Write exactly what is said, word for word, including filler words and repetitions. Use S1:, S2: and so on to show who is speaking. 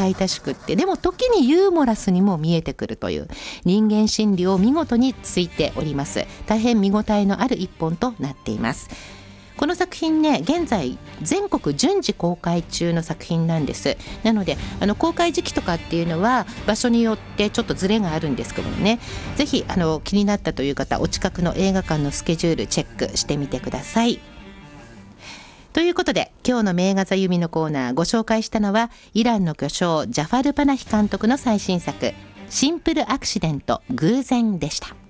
S1: 々しくって、でも時にユーモラスにも見えてくるという人間心理を見事についております。大変見応えのある一本となっています。この作品ね、現在全国順次公開中の作品なんです。なのであの公開時期とかっていうのは場所によってちょっとズレがあるんですけどもね、ぜひあの気になったという方、お近くの映画館のスケジュールチェックしてみてください。ということで今日の名画座弓のコーナー、ご紹介したのはイランの巨匠ジャファル・パナヒ監督の最新作シンプルアクシデント偶然でした。